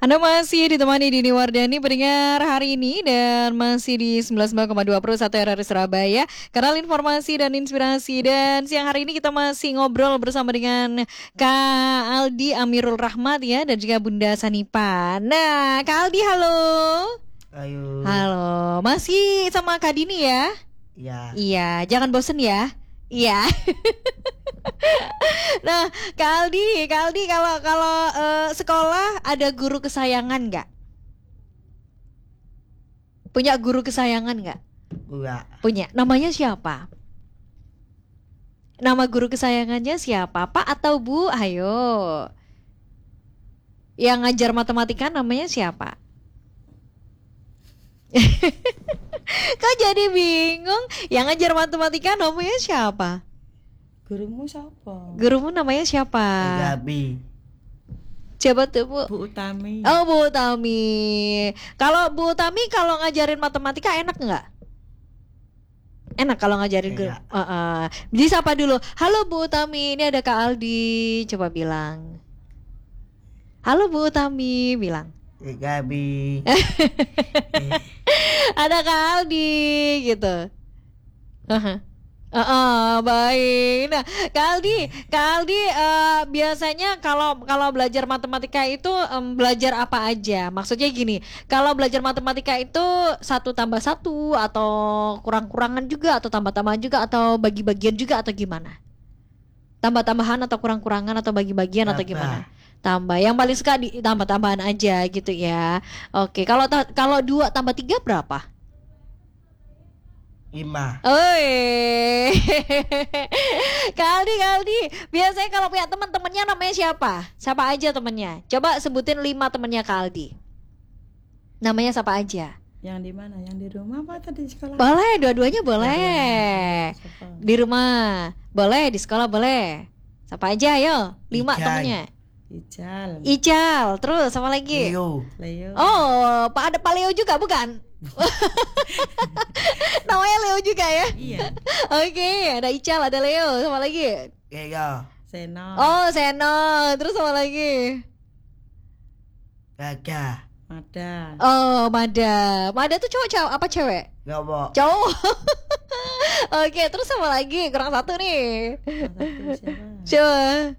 Anda masih ditemani Dini Wardani pendengar hari ini dan masih di 99,21 RRI Surabaya. Kanal informasi dan inspirasi, dan siang hari ini kita masih ngobrol bersama dengan Kak Aldi Amirul Rahmat ya, dan juga Bunda Sanipa. Nah, Kak Aldi, halo. Ayo. Halo, masih sama Kak Dini ya? Iya. Iya, jangan bosen ya. Iya. Nah, Kak Aldi, kalau sekolah ada guru kesayangan nggak? Punya guru kesayangan nggak? Enggak. Punya. Namanya siapa? Nama guru kesayangannya siapa? Pak atau Bu? Ayo. Yang ngajar matematika namanya siapa? Kok jadi bingung? Yang ngajar matematika namanya siapa? Gurumu siapa? Gurumu namanya siapa? Gabi. Siapa tuh, Bu? Bu Utami. Oh, Bu Utami. Kalau Bu Utami kalau ngajarin matematika enak nggak? Enak kalau ngajarin guru. Enak. Jadi sapa dulu. Halo Bu Utami, ini ada Kak Aldi. Coba bilang. Halo Bu Utami, bilang. Gabi. Ada Kak Aldi gitu. Baik. Nah, Kak Aldi, biasanya kalau belajar matematika itu belajar apa aja? Maksudnya gini, kalau belajar matematika itu 1+1 atau kurang-kurangan juga, atau tambah-tambahan juga, atau bagi-bagian juga, atau gimana? Tambah-tambahan atau kurang-kurangan atau bagi-bagian atau gimana? Tambah. Yang paling suka di tambah-tambahan aja gitu ya. Oke, kalau 2+3 berapa? 5. Oi. Kak Aldi, biasanya kalau punya teman-temannya namanya siapa? Siapa aja temennya? Coba sebutin 5 temennya Kak Aldi. Namanya siapa aja? Yang di mana? Yang di rumah apa atau di sekolah? Boleh, dua-duanya boleh. Siapa? Di rumah boleh, di sekolah boleh. Siapa aja, ayo? 5 Ijal. temennya. Ical. Terus sama lagi? Leo. Oh, ada Pak Leo juga bukan? Namanya Leo juga ya? Iya. Oke, ada Ical, ada Leo, sama lagi? Gega. Seno. Oh, Seno, terus sama lagi? Gaga. Mada. Oh, Mada tuh cowok apa cewek? Gobok. Cowok. Oke, terus sama lagi? Kurang satu nih. Siapa? Coba.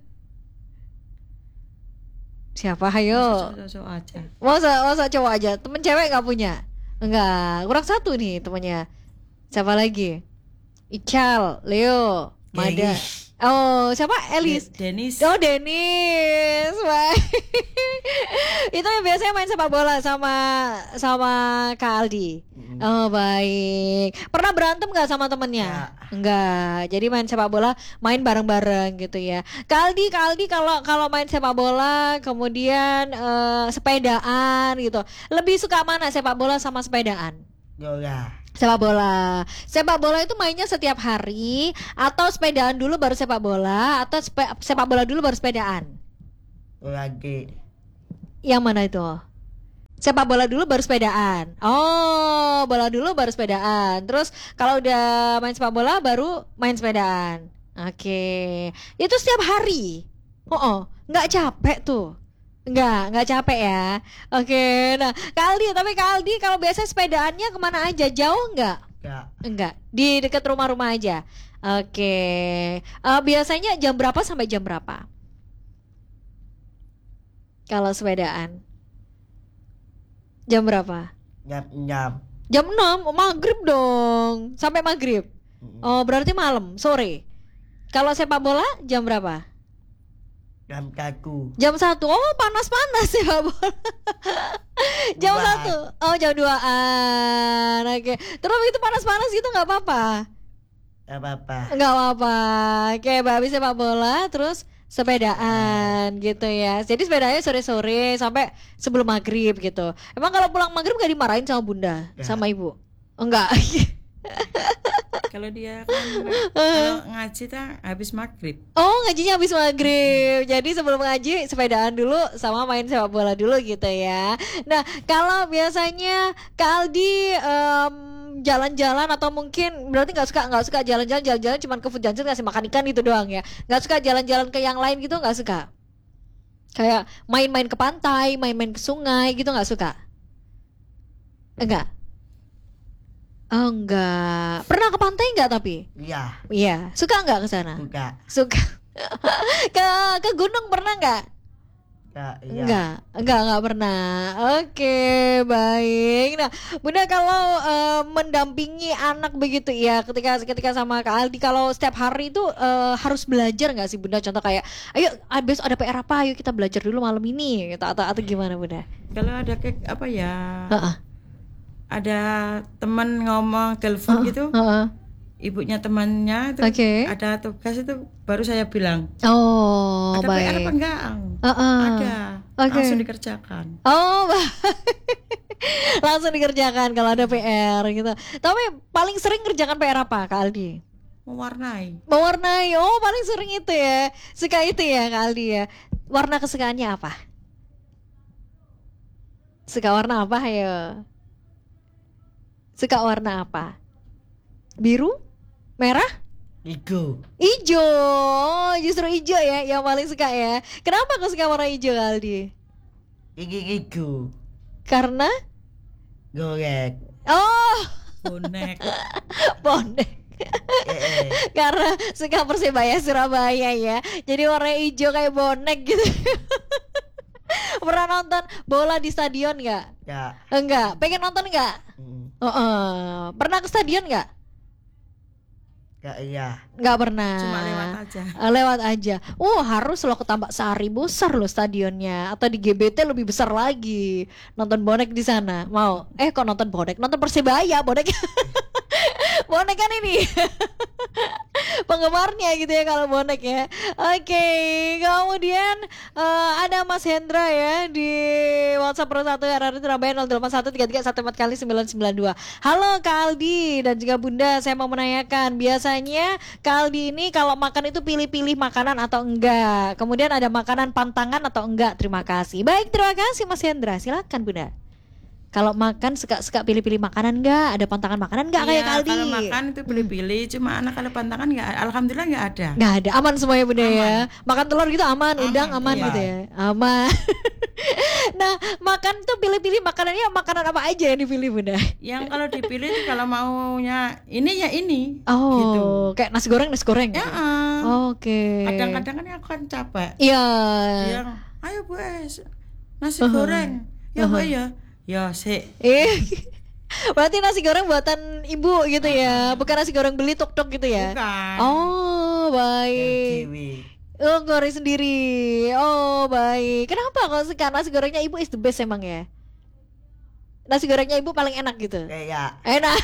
Siapa? Ayo. Sosok aja. Masa cowok aja? Temen cewek gak punya? Enggak, kurang satu nih temennya. Siapa lagi? Ical, Leo, Mada. Denis. Oh, siapa? Elis. Denis. Oh, Denis. Baik. Itu yang biasanya main sepak bola sama Kak Aldi. Oh, baik. Pernah berantem gak sama temennya? Enggak. Jadi main sepak bola, main bareng-bareng gitu ya. Kak Aldi kalau main sepak bola, kemudian sepedaan gitu. Lebih suka mana, sepak bola sama sepedaan? Yoga. Sepak bola itu mainnya setiap hari, atau sepedaan dulu baru sepak bola, atau sepak bola dulu baru sepedaan? Lagi. Yang mana itu? Sepak bola dulu baru sepedaan. Oh, bola dulu baru sepedaan. Terus kalau udah main sepak bola baru main sepedaan. Oke. Itu setiap hari. Nggak capek tuh. Nggak capek ya. Oke, nah Kak Aldi kalau biasa sepedaannya kemana aja? Jauh nggak? Enggak, di dekat rumah-rumah aja. Oke. Biasanya jam berapa sampai jam berapa? Kalau sepedaan jam berapa? Jam. Jam 6, maghrib dong. Sampai maghrib. Oh, berarti malam, sore. Kalau sepak bola jam berapa? Jam 1. Jam 1. Oh, panas-panas sepak bola. Jam 1. Oh, jam 2-an. Oke. Terus itu panas-panas gitu nggak apa-apa? Gak apa-apa. Nggak apa-apa. Oke, habis sepak bola terus sepedaan gitu ya. Jadi sepedanya sore-sore sampai sebelum maghrib gitu. Emang kalau pulang maghrib gak dimarahin sama bunda, sama ibu? Enggak. Kalau dia kan kalau ngaji kan habis maghrib. Oh, ngajinya habis maghrib. Jadi sebelum ngaji sepedaan dulu sama main sepak bola dulu gitu ya. Nah, kalau biasanya Kak Aldi jalan-jalan, atau mungkin berarti nggak suka jalan-jalan cuman ke Food Junction ngasih makan ikan itu doang ya, nggak suka jalan-jalan ke yang lain gitu, nggak suka? Kayak main-main ke pantai, main-main ke sungai gitu nggak suka? Enggak. Oh enggak. Pernah ke pantai enggak tapi? Iya. Iya. Suka enggak ke sana? Enggak. Suka. ke gunung pernah enggak? Iya. Enggak pernah. Oke, baik. Nah, Bunda kalau mendampingi anak begitu ya, ketika sama Kak Aldi, kalau setiap hari itu harus belajar nggak sih Bunda? Contoh kayak, ayo besok ada PR apa? Ayo kita belajar dulu malam ini, gitu, atau gimana Bunda? Kalau ada apa ya? Heeh. Ada teman ngomong telepon gitu. Heeh. Ibunya temannya itu Oke. ada tugas itu baru saya bilang. Oh, Ada baik. PR apa enggak? Heeh. Ada. Oke. Langsung dikerjakan. Oh, langsung dikerjakan kalau ada PR gitu. Tapi paling sering kerjakan PR apa Kak Aldi? Mewarnai. Mewarnai. Oh, paling sering itu ya. Suka itu ya Kak Aldi ya. Warna kesukaannya apa? Suka warna apa ayo? Suka warna apa? Biru? Merah? Iku. Ijo. Justru ijo ya yang paling suka ya. Kenapa kau suka warna ijo Kak Aldi? Iku. Karena Goreng. oh, Bonek. bonek. Karena suka Persebaya Surabaya ya. Jadi warna hijau kayak bonek gitu. Pernah nonton bola di stadion nggak? Ya. Enggak. Pengen nonton nggak? Pernah ke stadion nggak? Gak iya. Nggak pernah. Cuma lewat aja. Lewat aja. Harus loh ke Tambak Sari, besar loh stadionnya. Atau di GBT lebih besar lagi. Nonton bonek di sana. Mau? Kok nonton bonek? Nonton Persebaya bonek. Bonek kan ini. Penggemarnya gitu ya kalau bonek ya. Oke, kemudian ada Mas Hendra ya di WhatsApp Pro 1 RRI Surabaya 0813314992. Halo Kak Aldi dan juga Bunda, saya mau menanyakan, biasanya Kak Aldi ini kalau makan itu pilih-pilih makanan atau enggak? Kemudian ada makanan pantangan atau enggak? Terima kasih. Baik, terima kasih Mas Hendra. Silakan Bunda. Kalau makan suka pilih-pilih makanan enggak? Ada pantangan makanan enggak kayak Kak Aldi? Kalau makan itu pilih-pilih, cuma anak kalau pantangan enggak, alhamdulillah enggak ada. Nggak ada, aman semuanya Bunda ya. Makan telur gitu aman, udang aman iya. gitu ya. Aman. Nah, makan tuh pilih-pilih makanannya, makanan apa aja yang dipilih Bunda? Yang kalau dipilih itu kalau maunya ini ya ini. Oh, Gitu. kayak nasi goreng. Ya. Oke. Kadang-kadang kan aku kan capek. Iya. Yang ayo Bu nasi goreng. Ya Bu ya. Ya sik. Berarti nasi goreng buatan ibu gitu ya, bukan nasi goreng beli tok-tok gitu ya? Bukan. Oh, baik. Kiwi. Oh, goreng sendiri. Oh, baik. Kenapa kalau suka nasi gorengnya ibu is the best emang ya? Nasi gorengnya ibu paling enak gitu. Iya. Enak.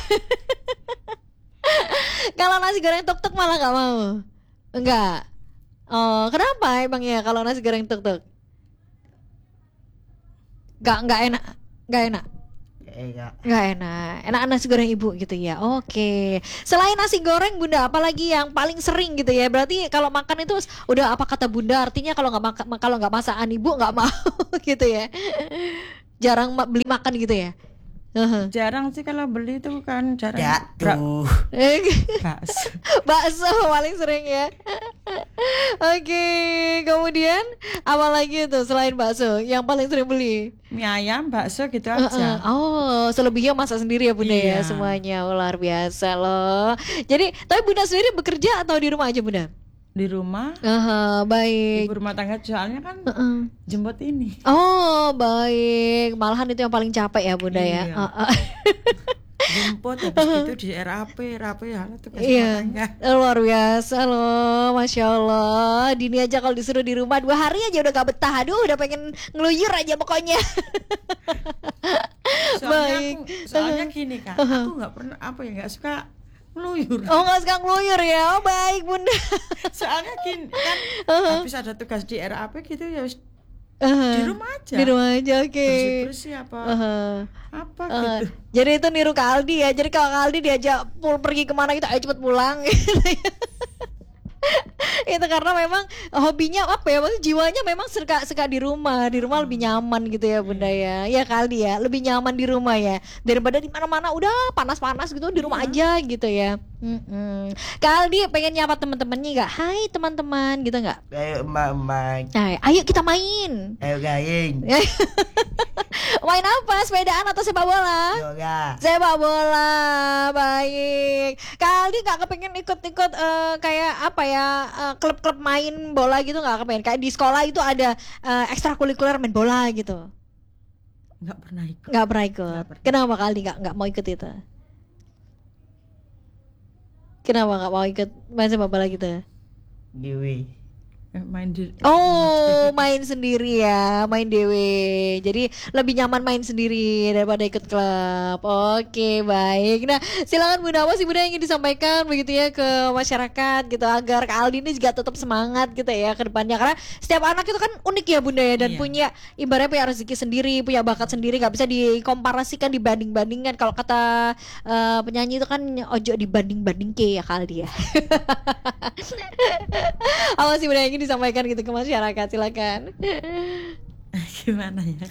Kalau nasi goreng tok-tok malah nggak mau. Enggak. Oh, kenapa emang ya kalau nasi goreng tok-tok? Nggak enak. Nggak enak. Iya. Nggak enak. Enak nasi goreng ibu gitu ya. Oke. Selain nasi goreng Bunda, apalagi yang paling sering gitu ya? Berarti kalau makan itu udah apa kata Bunda? Artinya kalau nggak masakan ibu nggak mau gitu ya? Jarang beli makan gitu ya? Jarang sih kalau beli itu kan jarang. Jatuh. Bakso. Bakso paling sering ya. Oke, kemudian apa lagi tuh selain bakso yang paling sering beli? Mie ayam, bakso gitu aja. Oh, selebihnya masak sendiri ya Bunda ya Iya. semuanya. Luar biasa loh. Jadi, tapi Bunda sendiri bekerja atau di rumah aja Bunda? Di rumah, Baik. ibu rumah tangga soalnya kan jemput ini. Oh, baik. Malahan itu yang paling capek ya Bunda ya. Iya. Jemput habis itu di RAP ya tugas rumah Iya, tangga. luar biasa loh, Masya Allah. Dini aja kalau disuruh di rumah 2 hari aja udah gak betah. Aduh, udah pengen ngeluyur aja pokoknya. Soalnya gini kan, aku nggak pernah nggak suka ngeluyur. Oh, gak suka ngeluyur ya. Oh, baik Bunda. Soalnya gini kan, habis ada tugas di RAP gitu ya di rumah aja. Di rumah aja, oke. Bersih apa gitu. Jadi itu niru Kak Aldi ya. Jadi kalau Kak Aldi diajak pergi kemana gitu, ayo cepet pulang. Itu karena memang hobinya apa ya, maksudnya jiwanya memang suka di rumah lebih nyaman gitu ya Bunda ya. Ya kali ya, lebih nyaman di rumah ya daripada di mana-mana udah panas-panas gitu, di rumah aja gitu ya. Kaldi pengen nyapa teman-temannya nggak? Hai teman-teman gitu nggak? Ayo emak-emak. Nah, ayo kita main. Ayo gaing. Main apa? Sepedaan atau sepak bola? Yoga. Sepak bola, baik. Kaldi nggak kepengen ikut-ikut kayak apa ya, klub-klub main bola gitu, nggak kepengen? Kayak di sekolah itu ada ekstrakurikuler main bola gitu. Nggak pernah ikut. Nggak pernah ikut. Nggak pernah. Kenapa Kaldi nggak mau ikut itu? Kenapa nggak mau ikut main sepak bola gitu? Dewi. Main di. Oh, main sendiri ya, main dewe. Jadi lebih nyaman main sendiri daripada ikut klub. Oke, baik. Nah, silakan Bunda, apa sih Bunda yang ingin disampaikan begitu ya ke masyarakat gitu, agar Kak Aldi ini juga tetap semangat gitu ya ke depannya. Karena setiap anak itu kan unik ya Bunda ya, dan Iya. punya ibaratnya punya rezeki sendiri, punya bakat sendiri, nggak bisa dikomparasikan, dibanding-bandingkan. Kalau kata penyanyi itu kan ojo dibanding-banding ke ya Kak Aldi ya. Apa sih Bunda yang ingin disampaikan gitu ke masyarakat, silakan. Gimana ya?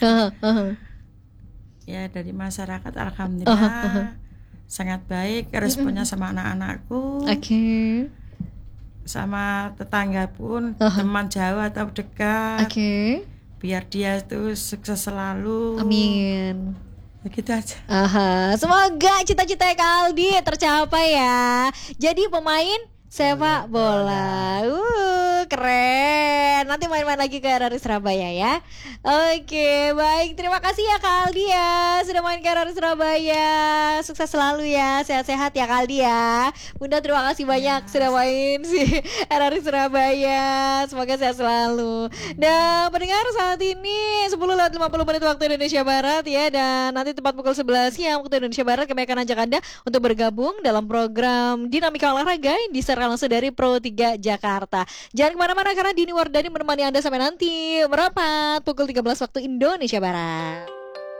Ya dari masyarakat alhamdulillah sangat baik responnya sama anak-anakku, Oke. sama tetangga pun, teman jauh atau dekat. Oke. Biar dia itu sukses selalu. Amin. Begitu aja. Aha, semoga cita-cita Kak Aldi tercapai ya. Jadi pemain sepak bola. Keren. Nanti main-main lagi ke RRI Surabaya ya. Oke, baik. Terima kasih ya Kak Aldi ya sudah main ke RRI Surabaya. Sukses selalu ya. Sehat-sehat ya Kak Aldi ya. Bunda terima kasih banyak sudah main si RRI Surabaya. Semoga sehat selalu. Dan pendengar, saat ini 10:50 waktu Indonesia Barat ya, dan nanti tepat pukul 11 siang waktu Indonesia Barat kami akan ajak Anda untuk bergabung dalam program Dinamika Olahraga yang disiarkan langsung dari Pro 3 Jakarta. Jangan kemana-mana karena Dini Wardani menemani Anda sampai nanti merapat pukul 13 waktu Indonesia Barat.